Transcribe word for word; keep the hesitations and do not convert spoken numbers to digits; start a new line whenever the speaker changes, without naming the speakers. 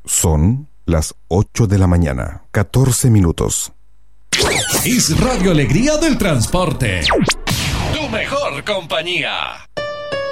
Son las ocho de la mañana, catorce minutos.
Es Radio Alegría del Transporte. Tu mejor compañía.